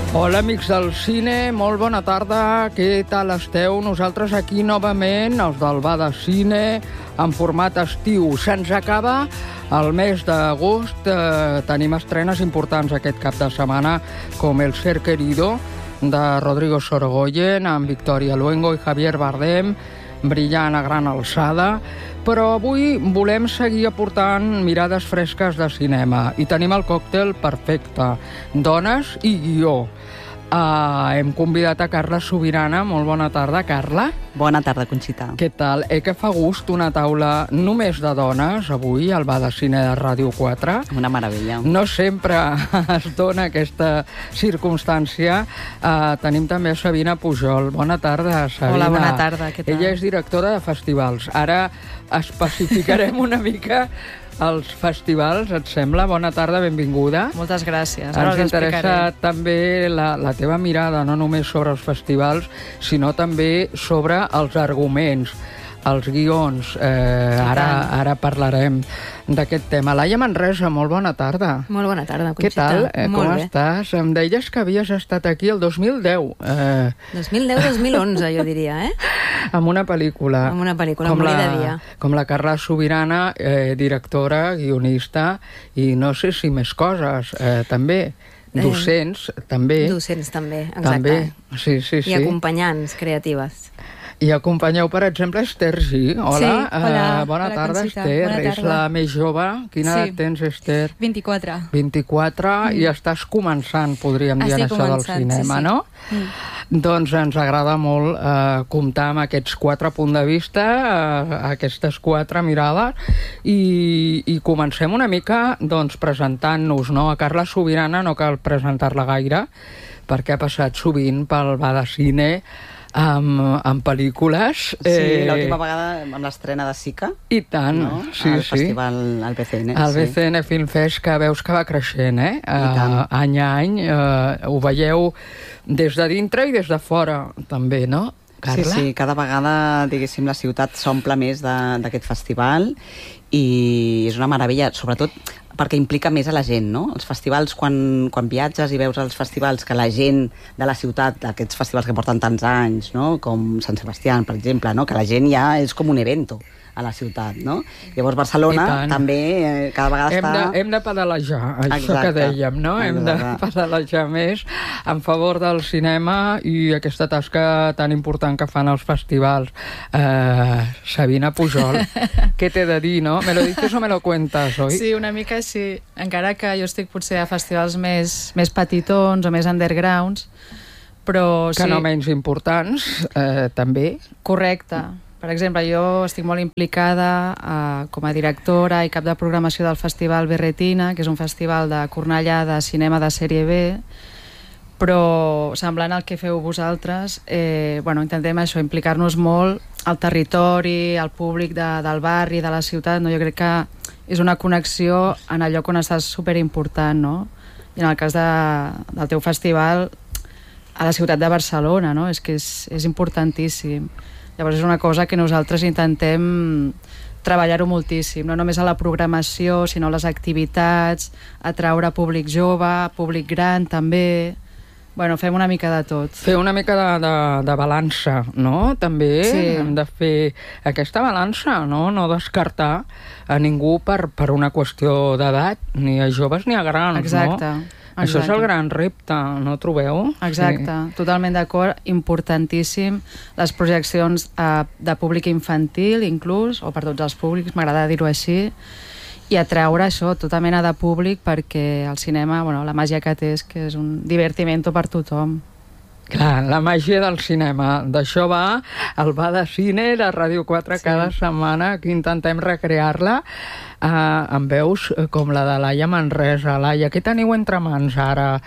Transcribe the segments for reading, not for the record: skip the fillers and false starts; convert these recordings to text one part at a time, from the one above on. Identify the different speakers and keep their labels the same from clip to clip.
Speaker 1: Hola, amics del cine, molt bona tarda. Què tal esteu? Nosaltres aquí novament, els del Bar de Cine, en format estiu. Se'ns acaba el mes d'agost. Tenim estrenes importants aquest cap de setmana, com El ser querido, de Rodrigo Sorogoyen, amb Victoria Luengo i Javier Bardem, brillant a gran alçada. Però avui volem seguir aportant mirades fresques de cinema i tenim el còctel perfecte, dones i guió. Hem convidat a Carla Subirana. Molt bona tarda, Carla.
Speaker 2: Bona tarda, Conxita.
Speaker 1: Què tal? Que fa gust una taula només de dones avui al Bar de Cine de Ràdio 4.
Speaker 2: Una meravella.
Speaker 1: No sempre es dona aquesta circumstància. Tenim també a Sabina Pujol. Bona tarda, Sabina.
Speaker 3: Hola, bona tarda. Què tal?
Speaker 1: Ella és directora de festivals. Ara especificarem una mica els festivals, et sembla? Bona tarda, benvinguda.
Speaker 3: Moltes gràcies.
Speaker 1: Ens interessa també la teva mirada, no només sobre els festivals, sinó també sobre els arguments, els guions. Ara parlarem d'aquest tema. Laia Manresa, molt bona tarda.
Speaker 3: Molt bona tarda, Conxita.
Speaker 1: Què tal? Com estàs? Em deies que havies estat aquí el 2010.
Speaker 3: 2010-2011, jo diria,
Speaker 1: Amb una pel·lícula.
Speaker 3: Amb una pel·lícula, Morir de dia.
Speaker 1: Com la Carla Subirana, directora, guionista, i no sé si més coses, també. Docents, també.
Speaker 3: Docents, també, exacte.
Speaker 1: També, sí.
Speaker 3: I acompanyants creatives.
Speaker 1: I acompanyeu, per exemple, Esther G. Hola.
Speaker 4: Sí, hola.
Speaker 1: Bona tarda,
Speaker 4: Conxita.
Speaker 1: Esther.
Speaker 4: Bona tarda.
Speaker 1: És la més jove. Quina edat tens, Esther?
Speaker 4: 24.
Speaker 1: 24, i estàs començant, podríem dir, en això del cinema, no? Doncs ens agrada molt comptar amb aquests 4 punts de vista, aquestes 4 mirades, i comencem una mica presentant-nos, no? A Carla Subirana no cal presentar-la gaire, perquè ha passat sovint pel Bar de Cine amb pel·lícules.
Speaker 2: Sí, l'última vegada amb l'estrena de Sica.
Speaker 1: I tant,
Speaker 2: no?
Speaker 1: sí.
Speaker 2: Al festival, al BCN.
Speaker 1: El BCN Film Fest, que veus que va creixent, any a any. Ho veieu des de dintre i des de fora, també, no, Carla?
Speaker 2: Sí, cada vegada, diguéssim, la ciutat s'omple més d'aquest festival i és una meravella, sobretot perquè implica més a la gent, no? Els festivals, quan viatges i veus els festivals que la gent de la ciutat, aquests festivals que porten tants anys, no? Com Sant Sebastià, per exemple, no? Que la gent ja és com un evento a la ciutat, no? Llavors Barcelona també cada vegada està...
Speaker 1: Hem de pedalejar, això que dèiem, no? Hem de pedalejar més en favor del cinema i aquesta tasca tan important que fan els festivals. Sabina Pujol, què t'he de dir, no? Me lo dices o me lo cuentas, oi?
Speaker 3: Sí, una mica sí. Encara que jo estic potser a festivals més petitons o més undergrounds, però sí...
Speaker 1: Que no menys importants, també.
Speaker 3: Correcte. Per exemple, jo estic molt implicada com a directora i cap de programació del Festival Berretina, que és un festival de Cornellà de cinema de sèrie B, però semblant al que feu vosaltres, intentem això, implicar-nos molt al territori, al públic del barri, de la ciutat, no? Jo crec que és una connexió en el lloc on estàs superimportant, no? I en el cas del teu festival, a la ciutat de Barcelona, no? És que és importantíssim. Llavors és una cosa que nosaltres intentem treballar-ho moltíssim, no només a la programació, sinó a les activitats, atraure públic jove, públic gran també... Fem una mica de tot.
Speaker 1: Fer una mica de balança, no? També hem de fer aquesta balança, no? No descartar a ningú per una qüestió d'edat, ni a joves ni a grans,
Speaker 3: exacte.
Speaker 1: No? Això és el gran repte, no trobeu?
Speaker 3: Exacte, totalment d'acord, importantíssim. Les projeccions de públic infantil, inclús, o per tots els públics, m'agrada dir-ho així, i atraure això, tota mena de públic, perquè el cinema, la màgia que té és que és un divertimento per tothom.
Speaker 1: Clar, la màgia del cinema. D'això va el Bar de Cine de Ràdio 4 cada setmana, que intentem recrear-la amb veus com la de Laia Manresa. Laia, què teniu entre mans ara?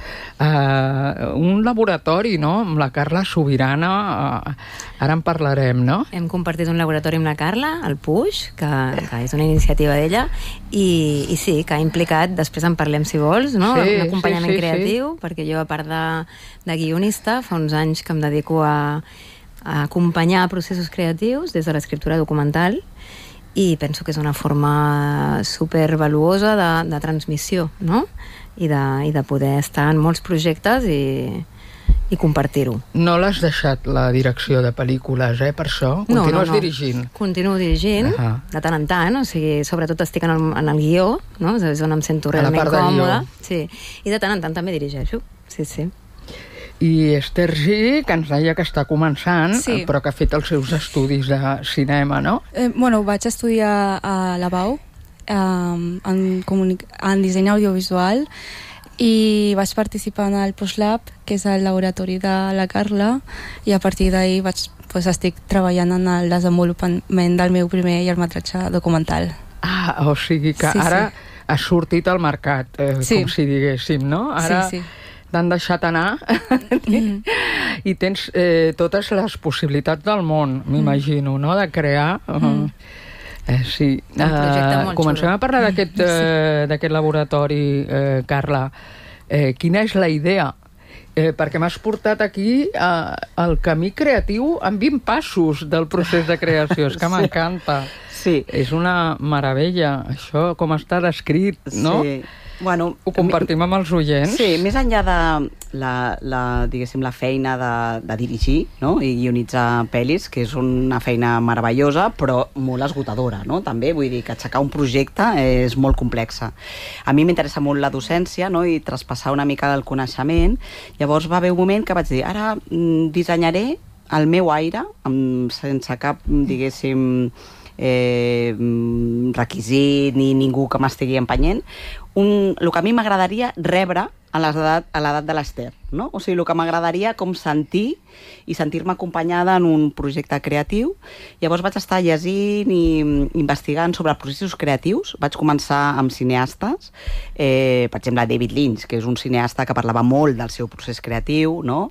Speaker 1: Un laboratori, no?, amb la Carla Subirana. Ara en parlarem, no?
Speaker 4: Hem compartit un laboratori amb la Carla, el Puix, que és una iniciativa d'ella, i sí, que ha implicat, després en parlem si vols, no? Un acompanyament creatiu, perquè jo, a part de guionista, fa uns anys que em dedico a acompanyar processos creatius des de l'escriptura documental, i penso que és una forma supervaluosa de transmissió, no? de poder estar en molts projectes i compartir-ho.
Speaker 1: No l'has deixat la direcció de pel·lícules, per això? Continues dirigint?
Speaker 4: Continuo dirigint, de tant en tant, o sigui, sobretot estic en el guió, no? És on em sento realment còmoda. Sí. I de tant en tant també dirigeixo, sí.
Speaker 1: I Esther G, que ens deia que està començant, però que ha fet els seus estudis de cinema, no?
Speaker 5: Vaig estudiar a la BAU, en disseny audiovisual, i vaig participar en el PostLab, que és el laboratori de la Carla, i a partir d'ahir estic treballant en el desenvolupament del meu primer llargmetratge documental.
Speaker 1: O sigui que ara has sortit al mercat, com si diguéssim, no? Ara t'han deixat anar i tens totes les possibilitats del món, m'imagino, no?, de crear... Sí. Comencem a parlar d'aquest laboratori, Carla. Quina és la idea? Perquè m'has portat aquí el camí creatiu en 20 passos del procés de creació. És que m'encanta.
Speaker 2: Sí.
Speaker 1: És una meravella, això, com està descrit, no?
Speaker 2: Sí. Bueno,
Speaker 1: ho compartim amb els oients.
Speaker 2: Sí, més enllà de la feina de dirigir, no?, i guionitzar pel·lis, que és una feina meravellosa, però molt esgotadora, no?, també. Vull dir que aixecar un projecte és molt complexa. A mi m'interessa molt la docència, no?, i traspassar una mica del coneixement. Llavors va haver un moment que vaig dir, ara dissenyaré el meu aire, sense cap, diguéssim, requisit ni ningú que m'estigui empenyent, el que a mi m'agradaria rebre a l'edat de l'Esther, no? O sigui, el que m'agradaria com sentir i sentir-me acompanyada en un projecte creatiu. Llavors vaig estar llegint i investigant sobre processos creatius. Vaig començar amb cineastes, per exemple David Lynch, que és un cineasta que parlava molt del seu procés creatiu, no?,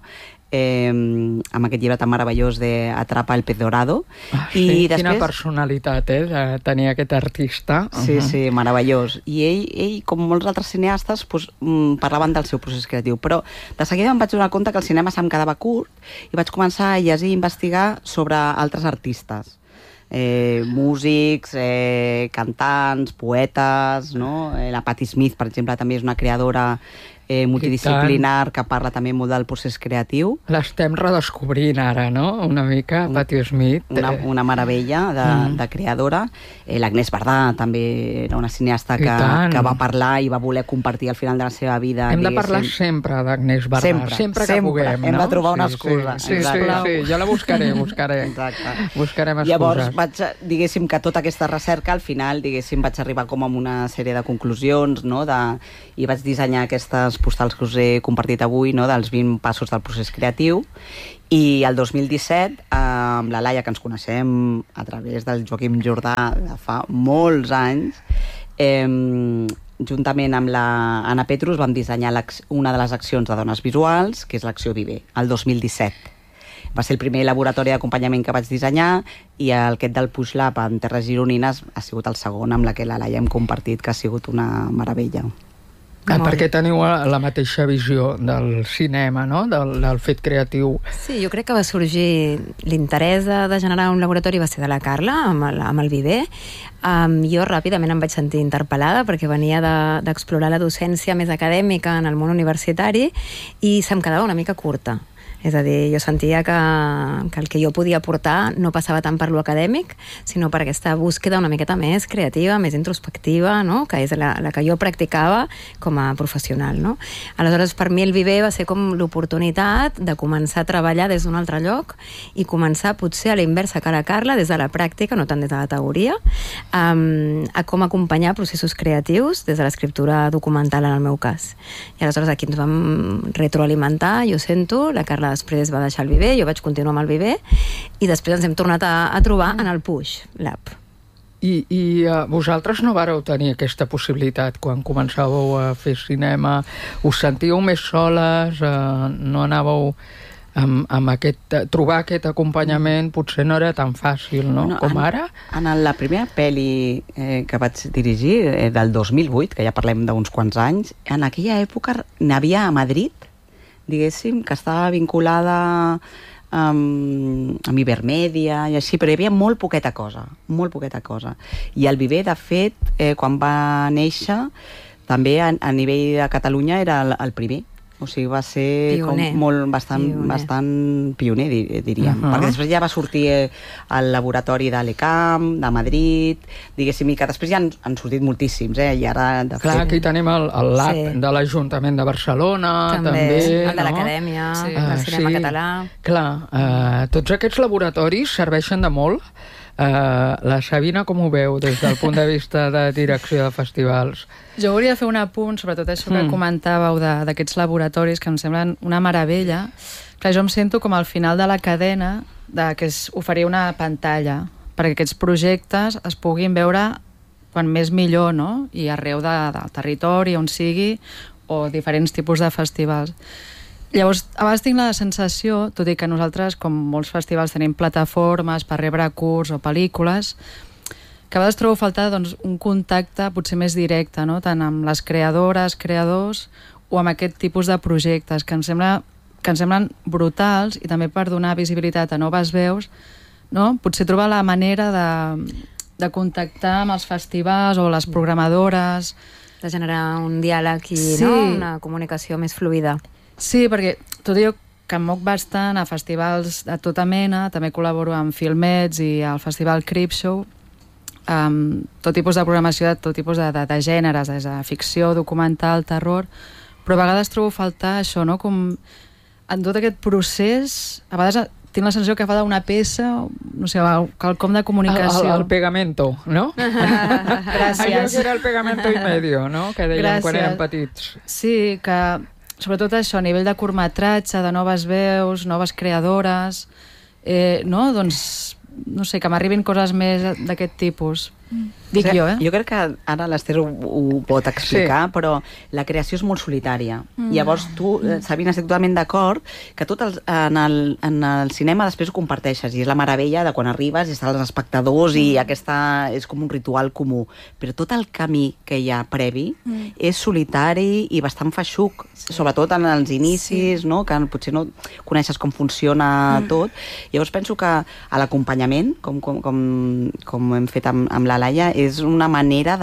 Speaker 2: amb aquest llibre tan meravellós de Atrapa el pez dorado.
Speaker 1: Sí, quina personalitat, tenia aquest artista.
Speaker 2: Sí, meravellós. I ell, com molts altres cineastes, parlaven del seu procés creatiu, però de seguida em vaig donar compte que el cinema se'm quedava curt i vaig començar a llegir i investigar sobre altres artistes. Músics, cantants, poetes, no? La Patti Smith, per exemple, també és una creadora multidisciplinar que parla també molt del procés creatiu.
Speaker 1: L'estem redescobrint ara, no?, una mica, Patti Smith.
Speaker 2: Una meravella de creadora. L'Agnès Bardà també era una cineasta que va parlar i va voler compartir al final de la seva vida.
Speaker 1: Hem de parlar sempre d'Agnès Bardà, sempre que puguem, no?
Speaker 2: Hem de trobar una excusa.
Speaker 1: Sí, jo la buscaré.
Speaker 2: Exacte.
Speaker 1: Buscarem excuses.
Speaker 2: Llavors, diguéssim que tota aquesta recerca, al final, diguéssim, vaig arribar com a una sèrie de conclusions, no?, i vaig dissenyar aquestes postals que us he compartit avui, no?, dels 20 passos del procés creatiu. I el 2017, amb la Laia, que ens coneixem a través del Joaquim Jordà de fa molts anys, juntament amb l'Anna Petrus vam dissenyar una de les accions de dones visuals, que és l'acció Viver, el 2017. Va ser el primer laboratori d'acompanyament que vaig dissenyar i aquest del PostLab en Terres Gironines ha sigut el segon amb la que la Laia hem compartit, que ha sigut una meravella.
Speaker 1: Perquè teniu la mateixa visió del cinema, no?, del fet creatiu.
Speaker 4: Sí, jo crec que va sorgir l'interès de generar un laboratori va ser de la Carla, amb el Viver. Jo ràpidament em vaig sentir interpel·lada perquè venia d'explorar la docència més acadèmica en el món universitari i se'm quedava una mica curta. És a dir, jo sentia que el que jo podia aportar no passava tant per lo acadèmic, sinó per aquesta búsqueda una miqueta més creativa, més introspectiva, no?, que és la que jo practicava com a professional, no? Aleshores, per mi el Viver va ser com l'oportunitat de començar a treballar des d'un altre lloc i començar potser a la inversa que la Carla, des de la pràctica, no tant des de la teoria, a com acompanyar processos creatius des de l'escriptura documental en el meu cas. I aleshores aquí ens vam retroalimentar, jo sento, la Carla després va deixar el Viver, jo vaig continuar amb el Viver i després ens hem tornat a trobar en el PostLab.
Speaker 1: I vosaltres no vareu tenir aquesta possibilitat quan començàveu a fer cinema? Us sentíeu més soles? No anàveu amb trobar aquest acompanyament? Potser no era tan fàcil, no? Com ara?
Speaker 2: En la primera pel·li que vaig dirigir, del 2008, que ja parlem d'uns quants anys, en aquella època n'havia a Madrid, diguéssim, que estava vinculada amb Ibermèdia i així, però hi havia molt poqueta cosa. I el Viver, de fet, quan va néixer, també a nivell de Catalunya era el primer. O sigui, va ser bastant pioner, diríem. Perquè després ja va sortir el laboratori de l'ECAM, de Madrid, diguéssim, i que després ja han sortit moltíssims, i ara...
Speaker 1: Clar, aquí tenim el lab de l'Ajuntament de Barcelona, també
Speaker 4: el de l'Acadèmia, del Cinema Català...
Speaker 1: Clar, tots aquests laboratoris serveixen de molt. La Sabina com ho veu des del punt de vista de direcció de festivals?
Speaker 3: Jo volia fer un apunt sobre tot això que comentàveu d'aquests laboratoris que em semblen una meravella. Clar, jo em sento com al final de la cadena que és oferir una pantalla perquè aquests projectes es puguin veure quan més millor, no? I arreu del territori, on sigui, o diferents tipus de festivals. Llavors, a vegades tinc la sensació, tot i que nosaltres, com molts festivals, tenim plataformes per rebre curts o pel·lícules, que a vegades trobo a faltar un contacte potser més directe, no? Tant amb les creadores, creadors, o amb aquest tipus de projectes, que em semblen brutals, i també per donar visibilitat a noves veus, no? Potser trobar la manera de contactar amb els festivals o les programadores.
Speaker 4: De generar un diàleg i una comunicació més fluida.
Speaker 3: Sí, perquè tot i que em moc bastant a festivals de tota mena, també col·laboro amb Filmets i al Festival Creepshow, tot tipus de programació de tot tipus de gèneres, des de ficció, documental, terror, però a vegades trobo a faltar això, no? Com en tot aquest procés, a vegades tinc la sensació que fa d'una peça, no sé, quelcom de comunicació.
Speaker 1: El pegamento, no?
Speaker 3: Gràcies.
Speaker 1: Allò que era el pegamento y medio, no? Que dèiem quan érem petits.
Speaker 3: Sí, que sobretot això, a nivell de curtmetratge, de noves veus, noves creadores, no? Doncs, no sé, que m'arribin coses més d'aquest tipus. Dic jo,
Speaker 2: Jo crec que ara l'Ester ho pot explicar, però la creació és molt solitària. Llavors tu, Sabina, estic totalment d'acord que tot en el cinema després ho comparteixes, i és la meravella de quan arribes i estan els espectadors i aquesta és com un ritual comú. Però tot el camí que hi ha previ és solitari i bastant feixuc, sobretot en els inicis, no? Que potser no coneixes com funciona tot. Llavors penso que a l'acompanyament, com hem fet amb la Laia, és una manera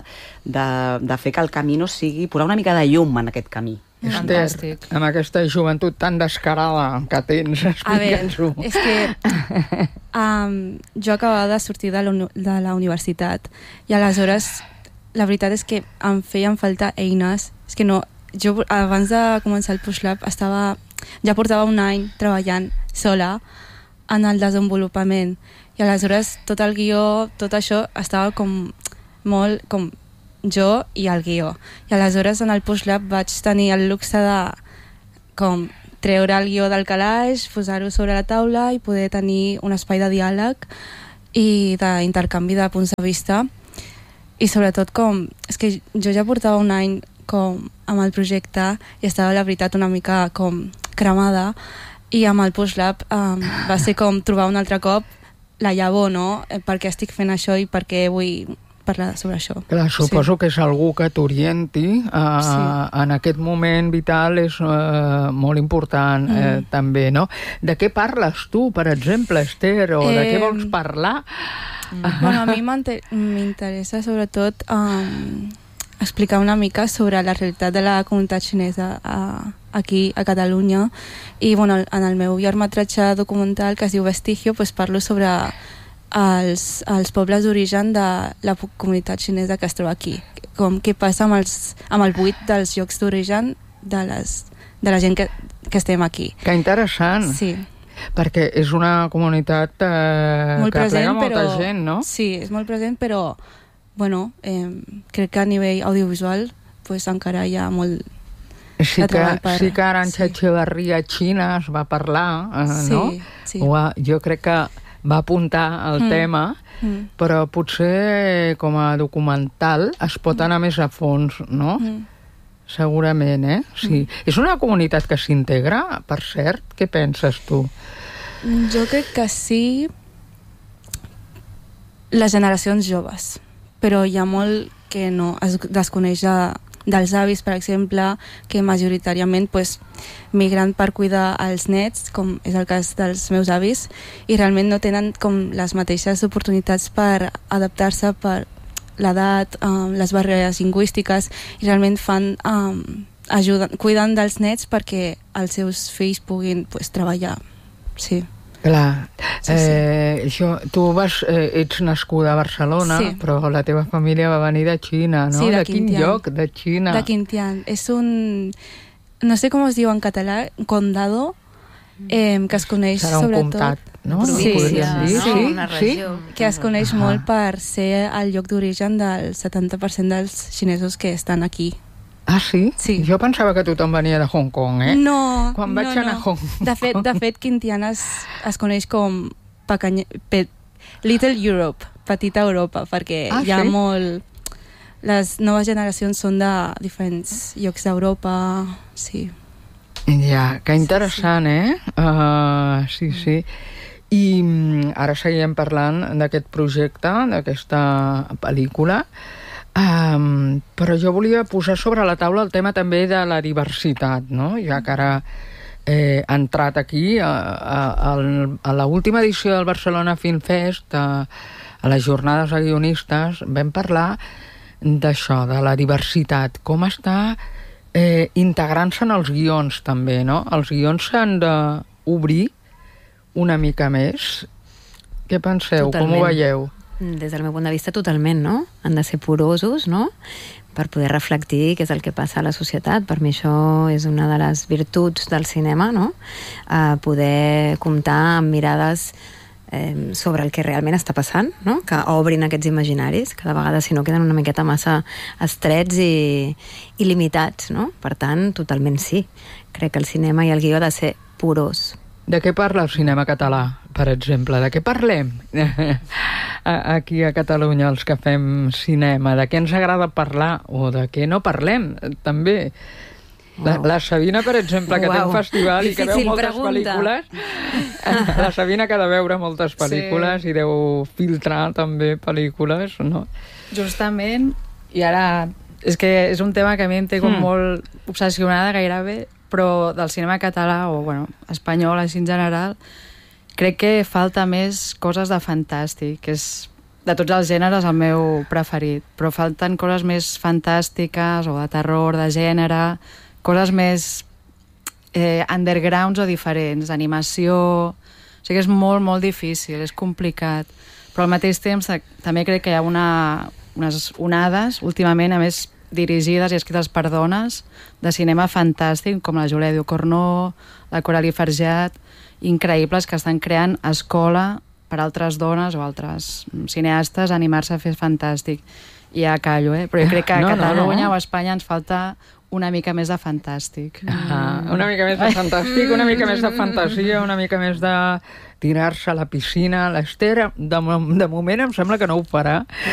Speaker 2: de fer que el camí no sigui... posar una mica de llum en aquest camí.
Speaker 1: Esther, amb aquesta joventut tan descarada que tens, explica'ns-ho.
Speaker 5: A veure, és que jo acabava de sortir de la universitat i aleshores la veritat és que em feien falta eines. És que no... Jo abans de començar el Push Lab ja portava un any treballant sola en el desenvolupament i aleshores tot el guió, tot això estava com molt com jo i el guió. I aleshores en el Push Lab vaig tenir el luxe de com treure el guió del calaix, posar-ho sobre la taula i poder tenir un espai de diàleg i d'intercanvi de punts de vista. I sobretot és que jo ja portava un any com amb el projecte i estava la veritat una mica com cremada, i amb el Push Lab va ser com trobar un altre cop la llavor, no? Per què estic fent això i per què vull parlar sobre això.
Speaker 1: Clar, suposo que és algú que t'orienti en aquest moment vital, és molt important també, no? De què parles tu, per exemple, Esther, o de què vols parlar?
Speaker 5: Bueno, a mi m'interessa sobretot explicar una mica sobre la realitat de la comunitat xinesa aquí a Catalunya, i bueno, en el meu llargmetratge documental que es diu Vestigio parlo sobre els pobles d'origen de la comunitat xinesa que es troba aquí, què passa amb el buit dels llocs d'origen de la gent que estem aquí.
Speaker 1: Que interessant.
Speaker 5: Sí.
Speaker 1: Perquè és una comunitat que aplega molta gent, no?
Speaker 5: Sí, és molt present, però bueno, crec que a nivell audiovisual encara hi ha molt
Speaker 1: sí que Arantxa Echevarria Xina es va parlar, no?
Speaker 5: Sí.
Speaker 1: Jo crec que va apuntar el tema, però potser com a documental es pot anar més a fons, no? Segurament, Sí. És una comunitat que s'integra, per cert? Què penses tu?
Speaker 5: Jo crec que sí, les generacions joves, però hi ha molt que no es desconeix dels avis, per exemple, que majoritàriament migren per cuidar els nets, com és el cas dels meus avis, i realment no tenen com les mateixes oportunitats per adaptar-se per l'edat, les barreres lingüístiques, i realment fan... cuiden dels nets perquè els seus fills puguin treballar. Sí.
Speaker 1: Clar. Tu ets nascuda a Barcelona, però la teva família va venir de Xina, no?
Speaker 5: Sí,
Speaker 1: de quin lloc? De Xina.
Speaker 5: De Quintian. És un... No sé com es diu en català, condado, que es coneix
Speaker 1: serà un
Speaker 5: sobretot...
Speaker 1: comtat, no?
Speaker 5: Sí,
Speaker 4: una regió.
Speaker 5: Que es coneix molt per ser el lloc d'origen del 70% dels xinesos que estan aquí.
Speaker 1: Ah, sí?
Speaker 5: Sí.
Speaker 1: Jo pensava que tothom venia de Hong Kong, eh?
Speaker 5: No,
Speaker 1: Quan vaig anar a Hong Kong.
Speaker 5: De fet, Quintian es coneix com Little Europe, petita Europa, perquè hi ha molt... Les noves generacions són de diferents llocs d'Europa, sí.
Speaker 1: Ja, que interessant, sí. Sí. I ara seguim parlant d'aquest projecte, d'aquesta pel·lícula, però jo volia posar sobre la taula el tema també de la diversitat, no? Ja que ara he entrat aquí a l'última edició del Barcelona Film Fest, a les jornades de guionistes, vam parlar d'això, de la diversitat, com està integrant-se en els guions també, no? Els guions s'han d'obrir una mica més. Què penseu?
Speaker 4: Totalment.
Speaker 1: Com ho veieu?
Speaker 4: Des del meu punt de vista, totalment, no? Han de ser porosos, no?, per poder reflectir què és el que passa a la societat. Per mi això és una de les virtuts del cinema, no?, poder comptar amb mirades sobre el que realment està passant, no?, que obrin aquests imaginaris, que de vegades si no queden una miqueta massa estrets i limitats, no? Per tant, totalment sí. Crec que el cinema i el guió ha de ser purós.
Speaker 1: De què parla el cinema català, per exemple? De què parlem aquí a Catalunya, els que fem cinema? De què ens agrada parlar o de què no parlem, també? La Sabina, per exemple, que té un festival i que veu moltes pel·lícules. La Sabina que ha de veure moltes pel·lícules i deu filtrar també pel·lícules, no?
Speaker 3: Justament, i ara és que és un tema que a mi em té com molt obsessionada gairebé, però del cinema català o espanyol així en general, crec que falta més coses de fantàstic, que és de tots els gèneres el meu preferit, però falten coses més fantàstiques o de terror, de gènere, coses més undergrounds o diferents, d'animació. O sigui que és molt, molt difícil, és complicat. Però al mateix temps també crec que hi ha unes onades, últimament, a més, dirigides i escrites per dones, de cinema fantàstic, com la Julia Ducournau, la Coralie Farjat, increïbles, que estan creant escola per altres dones o altres cineastes a animar-se a fer fantàstic. I ja callo, però jo crec que a Catalunya o a Espanya ens falta una mica més de fantàstic.
Speaker 1: Una mica més de fantàstic, una mica més de fantasia, una mica més de tirar-se a la piscina. L'Ester, de moment, em sembla que no ho farà,